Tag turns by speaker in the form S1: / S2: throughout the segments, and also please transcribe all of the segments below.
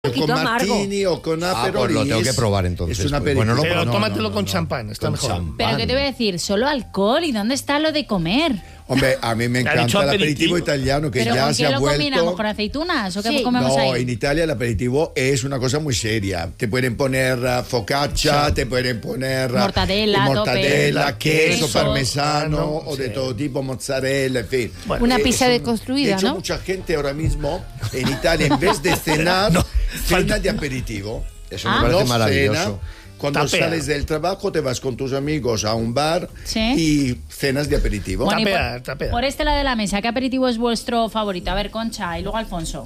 S1: Con martini o con aperol.
S2: Pues lo tengo que probar entonces.
S1: Es un aperitivo.
S2: Bueno,
S3: Pero tómatelo con champán, está mejor.
S2: champán.
S4: Pero ¿qué te voy a decir? ¿Solo alcohol? ¿Y dónde está lo de comer?
S1: Hombre, a mí me
S3: Ha
S1: encanta
S3: dicho
S1: el aperitivo
S3: aperitivo.
S1: italiano, que
S4: ¿Pero
S1: ya
S4: con
S1: se
S4: qué
S1: ha
S4: lo combinamos?
S1: vuelto...
S4: ¿Con aceitunas? ¿O qué
S5: Sí.
S4: comemos
S1: No,
S4: ahí?
S1: en Italia el aperitivo es una cosa muy seria. Te pueden poner focaccia, te pueden poner
S4: Mortadela,
S1: queso,
S4: queso,
S1: parmesano o de
S3: sí.
S1: todo tipo, mozzarella, en fin.
S3: Bueno,
S5: Una pizza
S1: de
S5: deconstruida,
S1: hecho,
S5: ¿no?
S1: mucha gente ahora mismo en Italia, en vez de cenar, cena de aperitivo.
S2: Eso me parece
S1: No
S2: maravilloso.
S1: cena. Cuando
S3: Tapea.
S1: sales del trabajo te vas con tus amigos a un bar
S4: Sí.
S1: y cenas de aperitivo.
S4: Bueno, y
S3: Tapea, tapea.
S4: por este lado de la mesa, ¿qué aperitivo es vuestro favorito? A ver, Concha, y luego Alfonso.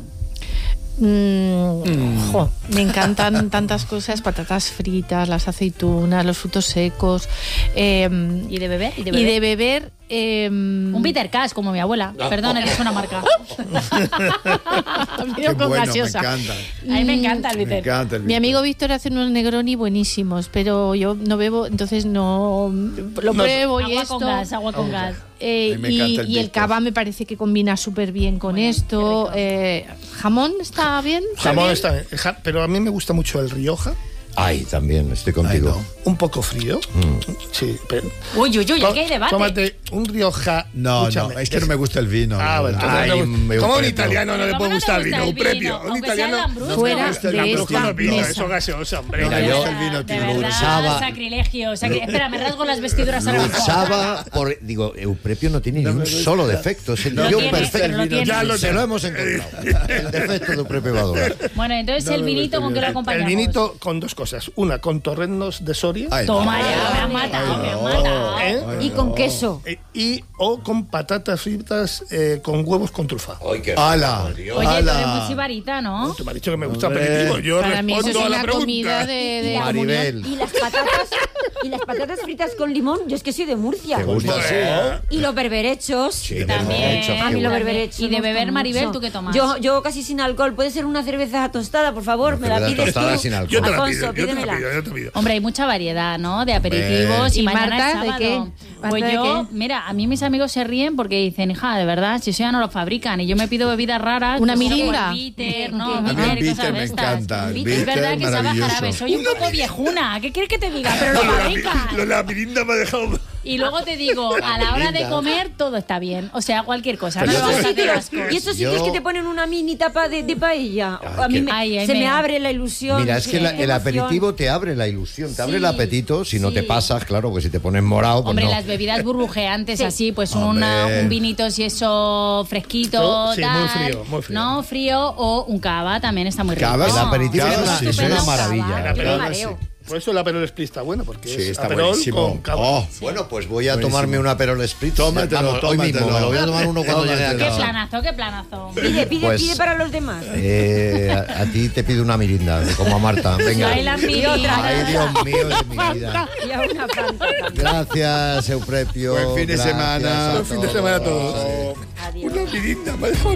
S5: Me encantan tantas cosas, patatas fritas, las aceitunas, los frutos secos.
S4: ¿Y de beber?
S5: Y de beber...
S4: Un Peter Cash, como mi abuela. Perdón, es una marca.
S1: Qué
S5: con
S1: bueno,
S5: gaseosa.
S1: me encanta.
S4: A mí me encanta el
S1: Me
S4: Peter.
S1: encanta el
S5: Mi
S1: Víctor.
S5: amigo Víctor hace unos Negroni buenísimos, pero yo no bebo, entonces no lo pruebo y
S4: Agua
S5: esto.
S4: con gas, agua con gas.
S1: A mí me encanta el
S5: Y el
S1: Víctor.
S5: cava me parece que combina súper bien con esto. ¿Jamón está bien?
S3: Jamón está bien. Pero a mí me gusta mucho el Rioja.
S2: Ay, también, estoy contigo.
S1: Ay, no.
S3: Un poco frío. Sí, pero...
S4: Uy, aquí hay debate.
S3: Tómate un Rioja.
S1: No,
S3: escúchame,
S1: no, es que no me gusta el vino.
S3: Ah, bueno, entonces
S2: Ay,
S3: no-
S2: me
S3: ¿cómo a un
S2: Euprepio.
S3: italiano no le
S4: ¿Cómo
S3: puede
S4: no te
S3: gustar el
S4: gusta
S3: vino?
S4: el
S3: Un premio.
S4: vino?
S3: Un
S4: Aunque sea
S3: italiano.
S4: lambrusco.
S5: Fuera
S1: gusta el
S5: de
S1: vino,
S5: esta
S3: No, vino,
S5: mesa.
S3: eso gaseoso, hombre.
S1: Mira,
S3: No,
S1: yo-
S3: no.
S1: el vino,
S4: De
S1: tío.
S4: verdad,
S2: Luchaba.
S4: sacrilegio. Espera, me rasgo las vestiduras ahora mismo.
S2: Luchaba por... Digo, Euprepio no tiene ni un solo defecto. Es el
S1: No
S2: guión
S4: tiene, pero
S2: perfecto.
S4: lo tiene.
S3: Ya lo
S2: Se lo hemos encontrado. El defecto de Euprepio va a durar.
S4: Bueno, entonces el vinito, ¿con qué lo
S3: El
S4: acompañamos?
S3: vinito con dos cosas. Una, con torrenos de Soria.
S1: Ay,
S4: Toma
S1: no.
S4: ya, me han matado, me han matado.
S3: ¿eh?
S5: Y con queso.
S3: O con patatas fritas con huevos con trufa.
S2: Ay, qué
S1: ¡Hala!
S4: Oye, tú eres muy sibarita, ¿no?
S3: Tú me has dicho que me gusta
S1: Hombre.
S3: aperitivo. Yo
S5: Para mí eso es
S3: respondo a la
S5: una
S3: pregunta.
S5: comida de
S2: Maribel.
S6: Y las patatas fritas con limón, yo es que soy de Murcia.
S2: ¿Te gusta?
S3: Bueno.
S6: Y los berberechos.
S2: Sí,
S4: También.
S2: hecho,
S6: A mí los
S4: También.
S6: berberechos.
S4: Y de
S6: me
S4: beber,
S6: gustan
S4: Maribel,
S6: mucho.
S4: ¿tú qué tomas?
S6: Yo casi sin alcohol. ¿Puede ser una cerveza tostada, por favor? ¿Me la
S2: cerveza
S6: pides
S2: tostada
S6: tú?
S2: sin alcohol.
S3: Yo te la
S6: Alfonso,
S3: pido, yo te la
S6: pídemela.
S3: pido, yo te la pido.
S4: Hombre, hay mucha variedad, ¿no? De aperitivos.
S5: ¿Y
S4: Y mañana
S5: Marta,
S4: es
S5: de
S4: sábado.
S5: qué?
S4: Pues
S5: ¿Marta, de
S4: yo,
S5: qué?
S4: mira, a mí mis amigos se ríen porque dicen, hija, de verdad, si eso ya no lo fabrican. Y yo me pido bebidas raras.
S5: ¿Una
S4: pues,
S5: mirinda?
S4: como el bitter, ¿no?
S5: A mí
S1: el
S4: Bitter y
S1: bitter
S4: cosas
S1: me
S4: de estas.
S1: encanta, el
S4: Es
S1: bitter
S4: verdad que sabe a
S1: maravilloso.
S4: jarabe. Soy un poco viejuna. ¿Qué quieres que te diga? Pero lo fabrican.
S3: Lo de la mirinda me ha dejado...
S4: Y luego te digo, a la hora de comer todo está bien. O sea, cualquier cosa.
S1: Pero
S4: No
S1: yo
S4: vamos a
S1: te-
S4: hacer asco.
S6: Y esos sitios
S2: Yo-
S6: que te ponen una mini tapa de paella. A mí
S4: Ay,
S6: se
S4: me-
S6: me abre la ilusión.
S2: Mira, es que el
S6: emoción.
S2: aperitivo te abre la ilusión, te abre el
S6: Sí,
S2: apetito. Si no te
S6: sí.
S2: pasas, claro, que si te pones morado, pues
S4: Hombre,
S2: no.
S4: las bebidas burbujeantes
S6: Sí.
S4: así, pues
S2: Hombre.
S4: un vinito si eso fresquito,
S3: Sí,
S4: tal,
S3: muy frío, muy frío.
S4: No, frío o un cava también está muy rico.
S1: Cava,
S2: El aperitivo
S1: Cava,
S2: es una,
S1: sí,
S2: es una
S1: estupendo.
S2: maravilla.
S3: El
S6: Yo me
S3: aperol,
S6: mareo.
S3: Por eso el Aperol Spritz está bueno, porque
S1: Sí,
S3: es
S1: está
S3: Aperol
S1: buenísimo.
S3: con cava.
S1: Oh,
S2: Bueno, pues voy a
S1: Buenísimo.
S2: tomarme un Aperol Spritz.
S1: Tómatelo,
S2: Vamos, hoy mismo,
S1: tómatelo.
S2: me lo voy a tomar uno cuando llegue a
S1: Tómatelo.
S4: Qué
S2: casa.
S4: planazo, qué planazo.
S6: Pide
S2: Pues-
S6: para los demás.
S2: A ti te pido una mirinda, como a Marta. Venga.
S4: Bailan
S6: Y otra.
S2: Ay, Dios mío de mi vida.
S6: Y a una Fanta también.
S2: Gracias, Euprepio.
S1: Buen fin de
S2: Gracias
S1: semana.
S2: a
S3: Buen fin de semana a todos.
S6: Adiós.
S3: Una mirinda me ha dejado